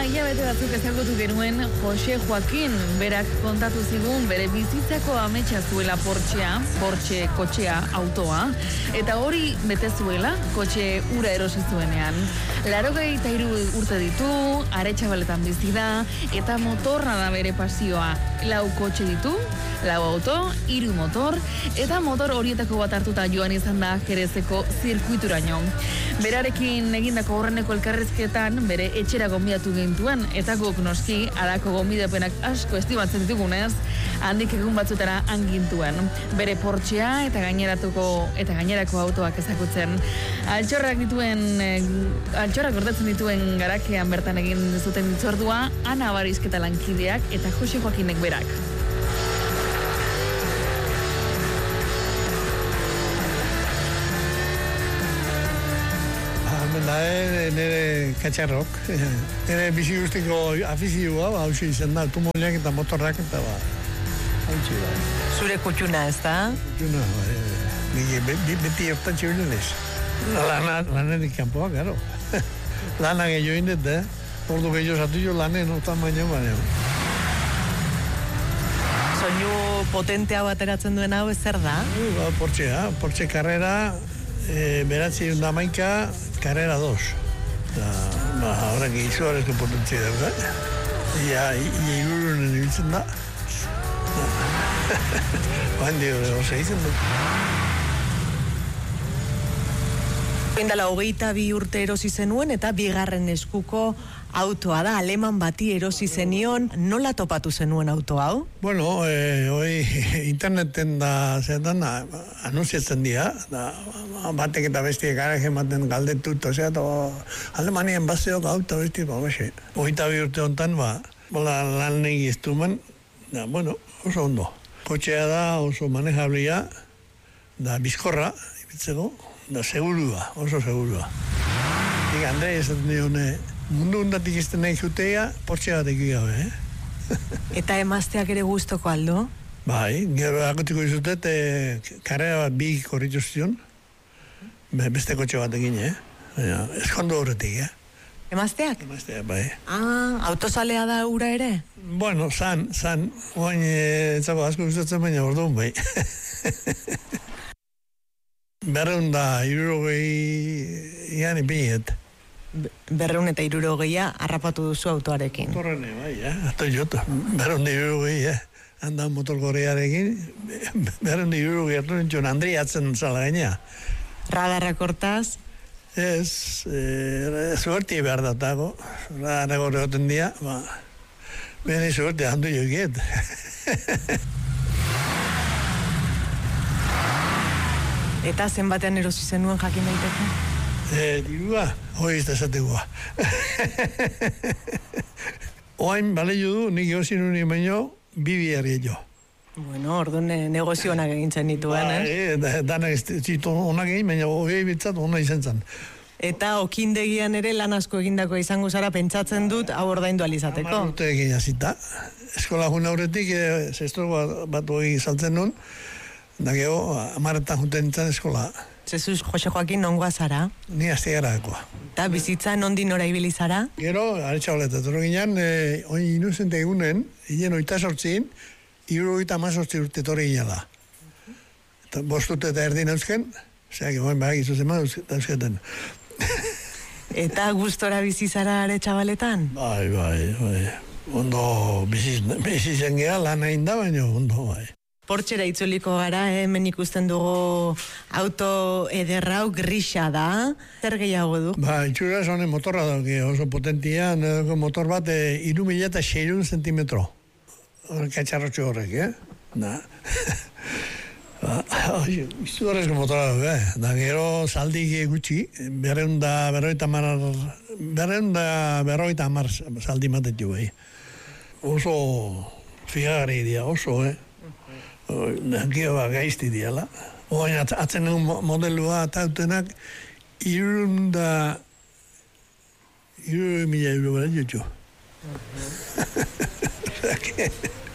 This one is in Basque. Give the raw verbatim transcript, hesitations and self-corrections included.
hilabete batzuk ezagutu genuen Jose Joaquin, berak kontatu zigun bere bizitzako ametsa zuela Porschea, Porsche kotxea, autoa, eta hori bete zuela kotxe ura erosi zuenean. Laurogei eta hiru urte ditu, Aretxabaletan bizi da, eta motorra da bere pasioa. Lau kotxe ditu, lau auto, hiru motor, eta motor horietako bat hartuta joan izan da Jerezeko zirkuituraino. Berarekin egindako horreneko elkarrizketan bere etxera gonbidatu gintuen, eta guk noski halako gonbidapenak asko estimatzen ditugunez, handik egun batzutara angintuen. Bere Porschea eta gaineratuko eta gainerako autoak ezagutzen. Altxorrak dituen, eh, altxorrak gordetzen dituen garakean bertan egin zuten hitzordua Ana Barizketa lankideak eta Jose Joakinek berak. Da, nire katxarrok, nire bizi guztiko afizioa, hausia izan da, automoliak eta motorrak eta ba, hausia da. Zure kutxuna ez da? Kutxuna, ba, beti hortan txibilen ez. Lanerik kanpoa, gero. Lana gehiago indet, eh? Ordu gehiago zatu jo lanen, otan baino, baina. Soinu potentea bateratzen duen hau ez zer da? Ba, Porschea, Porsche Carrera, e, beratzi da maika, Carrera dos. Eta, ba, horrek izugarezko potentzia da, da. Ia, ia irurunen ibiltzen da. Bain dio, oza izan du. Indala, hogeita bi urte erosi zenuen eta bigarren eskuko autoa da, aleman bati erosi zenion. Nola topatu zenuen auto hau? Bueno, eh, hoi interneten da zetan da, anunciatzen dira, da, batek eta bestiek garaje ematen galdetut, osea, eta Alemanien bazeok auto besti, ba, bese. Hogeita bi urte hontan, ba, bola lan negi estumen, da, bueno, oso ondo. Kotxea da, oso manejablia, da, bizkorra, ibitzeko, da, segurua, oso segurua. Dik, Andre, esaten dione, mundu hundatik izten nahi jutea, Porsche bat eki gabe, eh? Eta emazteak ere gustoko aldo? Bai, gero akotiko izutet, e, karrera bat bi korritu zion, beste kotxe bat egin, eh? Ja, eskondo horretik, eh? Emazteak? Emazteak, bai. Ah, autosalea da ura ere? Bueno, zan, zan, oain, e, etzako asko gustatzen baina orduan, bai. Berreun da, irurogei ian ipinet. Berreun eta irurogeia harrapatu duzu autoarekin. Motorrene, bai, eh? Ato joto, berreun da irurogei, eh? Handa motor gorearekin, berreun da irurogei hartu nintzen Andri atzen zala gainea. Radarrak hortaz? Ez, e, suerti behar datago, radarrak horregoten dia, ba, bene suerti handu jokiet. Eta zenbatean erosi zenuen jakin daiteke? E, dirua, hoi ez da esategoa. Oain, bale du, nik eosin unien baino, bibi herri jo. Bueno, orduan negozio onak egintzen dituen, ba, eh? E, danak ez zitu onak egin, baina hogei bitzat ona izan zen. Eta okindegian ere lan asko egindako izango zara pentsatzen dut hau ordaindu alizateko. Hamar urte egin azita. Eskola juna horretik, e, zestro bat hogei saltzen nun, da geho, amaretan juten nintzen eskola. Zezuz, Jose Joakin nongoa zara? Ni azte garakoa. Eta bizitza nondi nora ibili zara? Gero, Aretxabaleta, toro ginen, e, oin inuzente egunen, hien oita sortzin, iru oita amazortzi urte torre ginela. Eta bostute eta erdin eusken, zeak egoen behar gizu zema eusketen. Eta gustora bizi zara Aretxabaletan? Bai, bai, bai. Ondo bizitzen geha, lan egin da, baina ondo, bai. Portxera itzuliko gara, eh? Hemen ikusten dugu auto ederrau grisa da. Zer gehiago du? Ba, itxura zone motorra dauke, oso potentia, motor bat, e, iru mila eta seirun zentimetro. Katxarrotxo horrek, eh? Da. Izugarrezko motorra dauke, eh? Da, gero saldik gutxi, berreun da, berroita mar, berreun da, berroita mar saldi matetu, eh? Oso fiagari dira, oso, eh? Gio ba gaizti diala. Oain atzen egun modelua eta autenak irun da iru mila euro gara jutxo.